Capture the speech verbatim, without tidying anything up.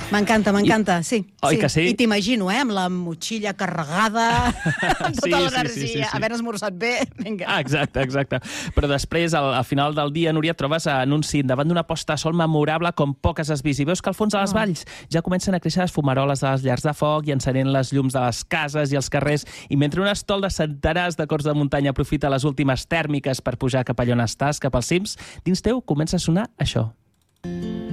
M'encanta, m'encanta, sí. Oi sí. que sí? I t'imagino, eh, amb la motxilla carregada, amb Sí, tota sí, l'energia, sí, sí, sí. havent esmorzat bé, vinga. Ah, exacte, exacte. Però després, al, al final del dia, Núria, et trobes en un cim davant d'una posta de sol memorable com poques has vist. I veus que al fons de les Oh. valls ja comencen a créixer les fumaroles de les llars de foc i encenent les llums de les cases i els carrers. I mentre un estol de centenars de cors de muntanya aprofita les últimes tèrmiques per pujar cap allà on estàs, cap als cims, dins teu comença a sonar això.